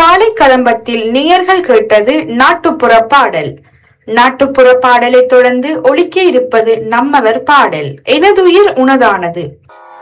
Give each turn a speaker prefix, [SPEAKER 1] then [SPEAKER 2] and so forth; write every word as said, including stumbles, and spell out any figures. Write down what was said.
[SPEAKER 1] காலை கதம்பத்தில் நேயர்கள் கேட்டது நாட்டுப்புற பாடல். நாட்டுப்புற பாடலை தொடர்ந்து ஒலிக்க இருப்பது நம்மவர் பாடல். எனதுயிர் உனதானது.